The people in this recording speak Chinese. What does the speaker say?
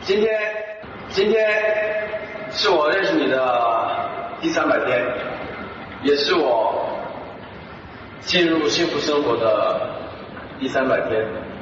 今天是我认识你的第300天，也是我进入幸福生活的第300天。